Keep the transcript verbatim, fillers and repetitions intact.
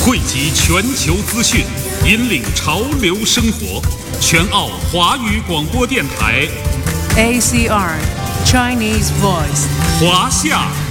汇集全球资讯，引领潮流生活。全澳华语广播电台 A C R Chinese Voice 华夏